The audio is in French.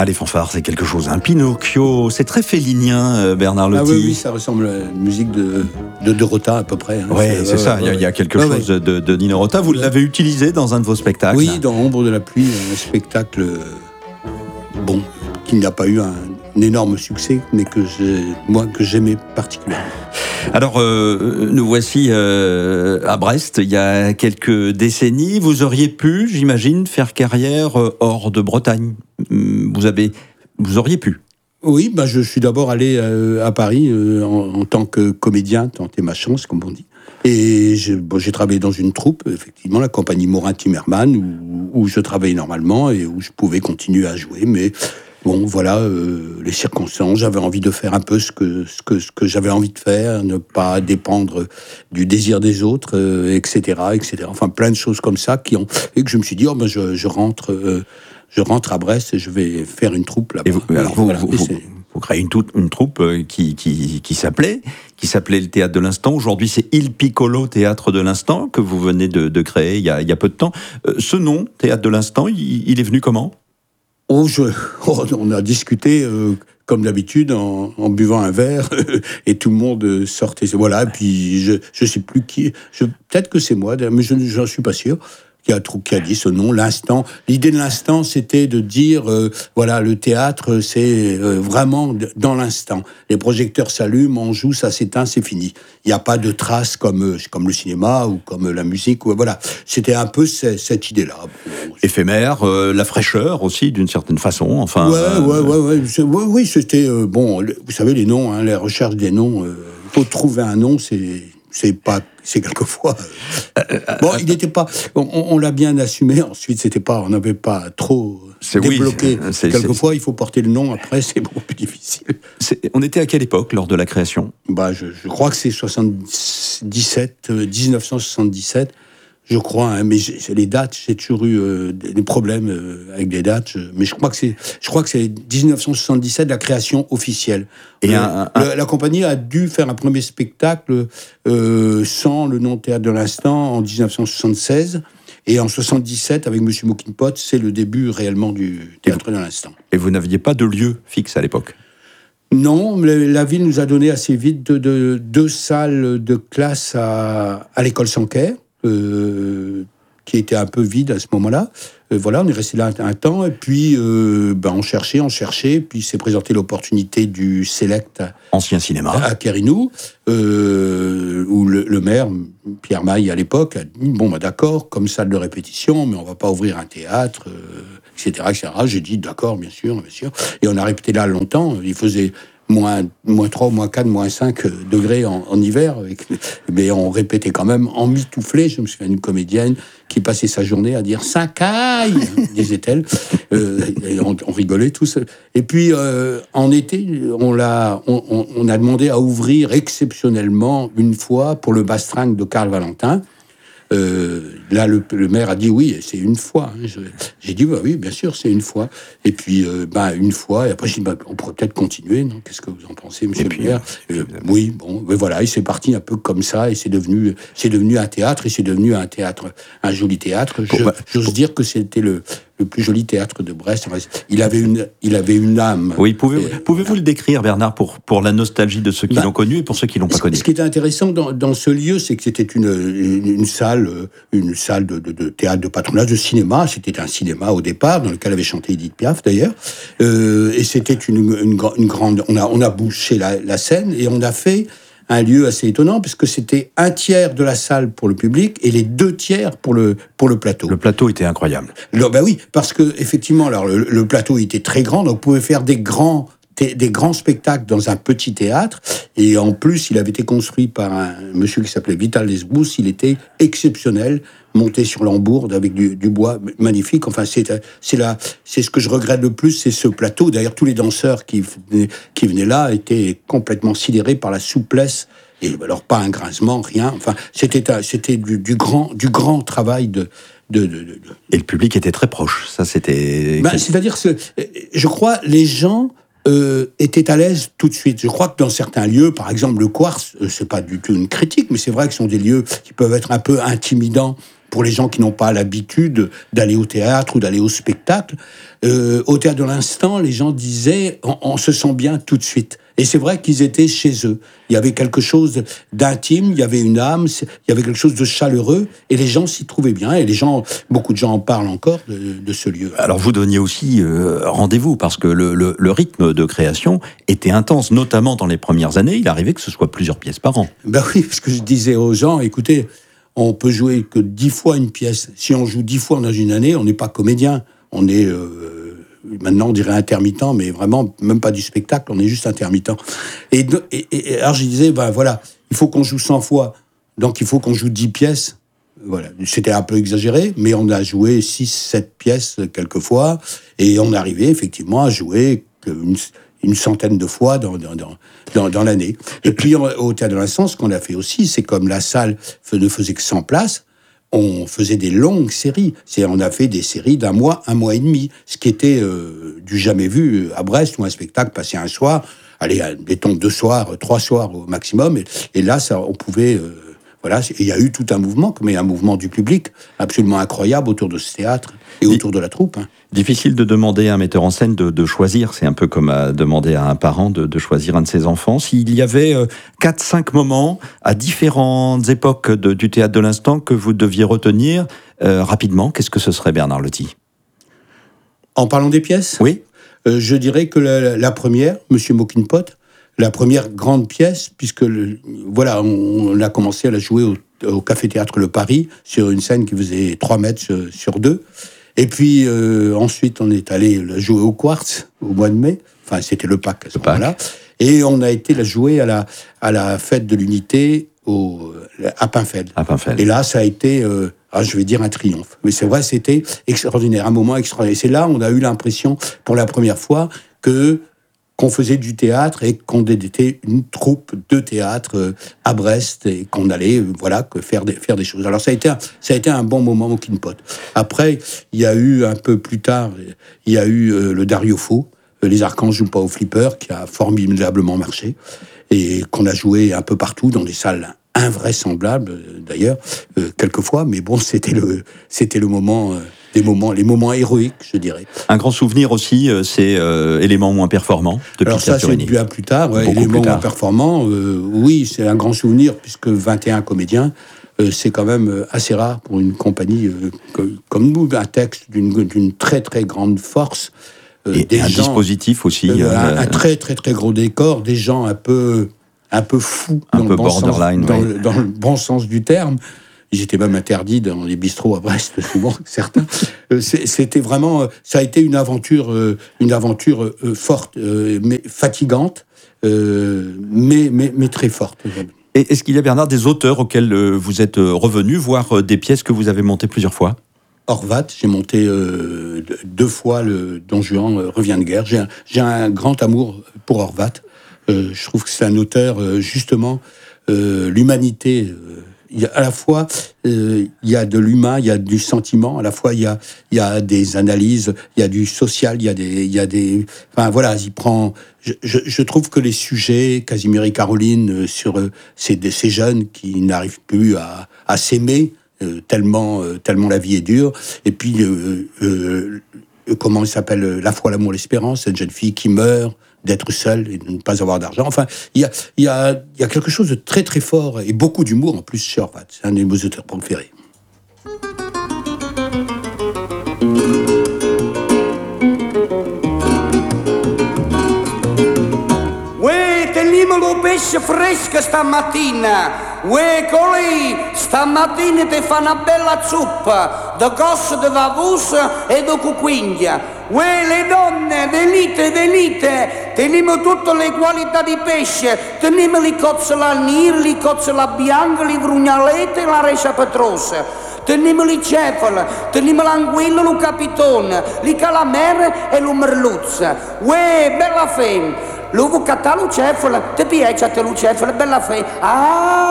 Ah, les fanfares, c'est quelque chose. Un Pinocchio, c'est très félinien, Bernard Lotti. Ah oui, ça ressemble à une musique de Dorota à peu près. Hein. Oui, c'est ça. Il y a quelque chose de Nino Rota. Vous l'avez utilisé dans un de vos spectacles. Oui, dans Ombre de la pluie, un spectacle qui n'a pas eu un énorme succès, mais que j'aimais particulièrement. Alors, nous voici à Brest, il y a quelques décennies. Vous auriez pu, j'imagine, faire carrière hors de Bretagne. Vous auriez pu. Oui, je suis d'abord allé à Paris en tant que comédien, tenter ma chance, comme on dit. Et j'ai travaillé dans une troupe, effectivement, la compagnie Morin-Timmerman, où je travaillais normalement et où je pouvais continuer à jouer, mais... Bon, voilà, les circonstances, j'avais envie de faire un peu ce que j'avais envie de faire, ne pas dépendre du désir des autres, etc. Enfin, plein de choses comme ça et que je me suis dit, je rentre à Brest et je vais faire une troupe là-bas. Vous créez une troupe qui s'appelait le Théâtre de l'Instant. Aujourd'hui, c'est Il Piccolo Théâtre de l'Instant que vous venez de créer il y a peu de temps. Ce nom, Théâtre de l'Instant, il est venu comment ? On a discuté comme d'habitude en buvant un verre et tout le monde sortait. Voilà, et puis je sais plus qui. Peut-être que c'est moi, mais je n'en suis pas sûr. Qui a dit ce nom, l'instant. L'idée de l'instant, c'était de dire, le théâtre, c'est vraiment dans l'instant. Les projecteurs s'allument, on joue, ça s'éteint, c'est fini. Il n'y a pas de traces comme le cinéma ou comme la musique. Voilà, c'était un peu cette idée-là. Éphémère, la fraîcheur aussi, d'une certaine façon. Enfin. Oui, c'était vous savez les noms, les recherches des noms. Faut trouver un nom, c'est quelquefois. Il n'était pas. On l'a bien assumé. Ensuite, on n'avait pas trop débloqué. Quelquefois, il faut porter le nom. Après, c'est beaucoup plus difficile. On était à quelle époque lors de la création ? Je crois que c'est 1977. Je crois, mais les dates, j'ai toujours eu des problèmes avec des dates. Mais je crois que c'est 1977 la création officielle. Et la compagnie a dû faire un premier spectacle sans le nom Théâtre de l'Instant en 1976. Et en 77, avec Monsieur Mokinpot, c'est le début réellement du Théâtre de l'Instant. Et vous n'aviez pas de lieu fixe à l'époque ? Non, la ville nous a donné assez vite deux salles de classe à l'école Sanquer. Qui était un peu vide à ce moment-là. On est resté là un temps, et puis on cherchait, puis s'est présenté l'opportunité du Select ancien cinéma à Kérinou, où le maire, Pierre Maille, à l'époque, a dit, d'accord, comme salle de répétition, mais on va pas ouvrir un théâtre, etc. J'ai dit, d'accord, bien sûr. Et on a répété là longtemps, il faisait moins 3, moins 4, moins 5 degrés en hiver, mais on répétait quand même en mitouflé. Je me souviens d'une comédienne qui passait sa journée à dire « Cincaille !» disait-elle. Et on rigolait tous. Et puis, en été, on a demandé à ouvrir exceptionnellement une fois pour le Bastringue de Karl Valentin. Là, le maire a dit oui, c'est une fois. J'ai dit oui, bien sûr, c'est une fois. Et puis, une fois. Et après, j'ai dit on pourrait peut-être continuer, non ? Qu'est-ce que vous en pensez, monsieur le maire ? Oui, mais voilà, et c'est parti un peu comme ça, et c'est devenu un théâtre, et c'est devenu un joli théâtre. J'ose dire que c'était le plus joli théâtre de Brest. Il avait une âme. Oui, pouvez-vous le décrire, Bernard, pour la nostalgie de ceux qui l'ont connu et pour ceux qui l'ont pas connu ? Ce qui était intéressant dans ce lieu, c'est que c'était une salle de théâtre de patronage, de cinéma. C'était un cinéma au départ, dans lequel avait chanté Edith Piaf, d'ailleurs. Et c'était une grande... On a bouché la scène, et on a fait un lieu assez étonnant, parce que c'était 1/3 de la salle pour le public et les 2/3 pour le plateau. Le plateau était incroyable. Oui, parce que effectivement, le plateau était très grand, donc on pouvait faire des grands spectacles dans un petit théâtre. Et en plus, il avait été construit par un monsieur qui s'appelait Vital Lesbous. Il était exceptionnel, monté sur l'embourde avec du bois magnifique. Enfin, c'est ce que je regrette le plus, c'est ce plateau. D'ailleurs, tous les danseurs qui venaient là étaient complètement sidérés par la souplesse. Et alors, pas un grincement, rien. Enfin, c'était du grand travail de... Et le public était très proche. Ça, c'était... C'est-à-dire que, je crois, les gens étaient à l'aise tout de suite. Je crois que dans certains lieux, par exemple le Quartz, c'est pas du tout une critique, mais c'est vrai que ce sont des lieux qui peuvent être un peu intimidants pour les gens qui n'ont pas l'habitude d'aller au théâtre ou d'aller au spectacle. Au Théâtre de l'Instant, les gens disaient on se sent bien tout de suite. Et c'est vrai qu'ils étaient chez eux. Il y avait quelque chose d'intime, il y avait une âme, il y avait quelque chose de chaleureux, et les gens s'y trouvaient bien, et beaucoup de gens en parlent encore de ce lieu. Alors vous donniez aussi rendez-vous, parce que le rythme de création était intense, notamment dans les premières années. Il arrivait que ce soit plusieurs pièces par an. Ben oui, parce que je disais aux gens, écoutez, on peut jouer que 10 fois une pièce. Si on joue 10 fois dans une année, on n'est pas comédien. On est... maintenant, on dirait intermittent, mais vraiment, même pas du spectacle, on est juste intermittent. Et alors, je disais, ben voilà, il faut qu'on joue 100 fois, donc il faut qu'on joue 10 pièces. Voilà. C'était un peu exagéré, mais on a joué 6-7 pièces quelquefois, et on arrivait effectivement à jouer une centaine de fois dans l'année. Et puis, au Théâtre de l'Instant, ce qu'on a fait aussi, c'est comme la salle ne faisait que 100 places, on faisait des longues séries. On a fait des séries d'1 mois, 1 mois et demi, ce qui était du jamais vu à Brest, où un spectacle passait un soir, allez, mettons 2 soirs, 3 soirs au maximum, et là, on pouvait... voilà, il y a eu tout un mouvement, mais un mouvement du public absolument incroyable autour de ce théâtre et autour de la troupe. Hein. Difficile de demander à un metteur en scène de choisir, c'est un peu comme à demander à un parent de choisir un de ses enfants. S'il y avait 4-5 moments à différentes époques du Théâtre de l'Instant que vous deviez retenir rapidement, qu'est-ce que ce serait, Bernard Lotti ? En parlant des pièces ? Oui. Je dirais que la première, Monsieur Mokinpot, la première grande pièce, puisque voilà, on a commencé à la jouer au Café-Théâtre Le Paris, sur une scène qui faisait 3 mètres sur 2. Et puis ensuite, on est allé la jouer au Quartz au mois de mai. Enfin, c'était le Pâques à ce moment-là. Et on a été la jouer à la fête de l'unité à Pinfeld. Et là, ça a été, je vais dire, un triomphe. Mais c'est vrai, c'était extraordinaire, un moment extraordinaire. Et c'est là, on a eu l'impression, pour la première fois, qu'on faisait du théâtre et qu'on était une troupe de théâtre à Brest et qu'on allait faire des choses. Alors ça a été un bon moment au Kinpot. Après, il y a eu un peu plus tard, il y a eu le Dario Fo, Les Archanges jouent pas au flipper, qui a formidablement marché et qu'on a joué un peu partout dans des salles invraisemblables d'ailleurs quelquefois, mais bon, c'était le moment. Les moments héroïques, je dirais. Un grand souvenir aussi, c'est Éléments moins performants de Pierre Turini. Alors ça, c'est bien plus tard. Ouais, Éléments moins performants, oui, c'est un grand souvenir, puisque 21 comédiens, c'est quand même assez rare pour une compagnie comme nous, un texte d'une très très grande force. Et un dispositif aussi. Un très très très gros décor, des gens un peu fous, un peu borderline, dans le bon sens du terme. J'étais même interdit dans les bistrots à Brest, souvent, certains. C'était vraiment... Ça a été une aventure forte, mais fatigante, mais très forte. Et est-ce qu'il y a, Bernard, des auteurs auxquels vous êtes revenu, voire des pièces que vous avez montées plusieurs fois ? Horvat, j'ai monté 2 fois le Don Juan revient de guerre. J'ai un grand amour pour Horvat. Je trouve que c'est un auteur, justement, l'humanité... à la fois, il y a de l'humain, il y a du sentiment, à la fois, il y a des analyses, il y a du social, il y a des... Enfin, voilà, il prend... Je trouve que les sujets, Casimir et Caroline, sur ces jeunes qui n'arrivent plus à s'aimer, tellement la vie est dure, et puis, comment il s'appelle, La foi, l'amour, l'espérance, cette jeune fille qui meurt, d'être seule et de ne pas avoir d'argent. Enfin, il y a quelque chose de très très fort et beaucoup d'humour en plus chez Horvat. C'est un de mes auteurs préférés. Uè, teniamo lo pesce fresco stamattina. Uè, colì, stamattina ti fa una bella zuppa di cosse di vavusa e di cuquiglia. Uè, le donne, venite, teniamo tutte le qualità di pesce, teniamo le cozzola al nero, le cozzola bianche, le grugnalette e la rescia petrosa. Teniamo le cefale, teniamo l'anguilla, lo capitone, le calamere e lo merluzza. Uè, bella fem, lo vuoi cattare lo cefale? Ti piace a te lo cefale, bella fem? Ah!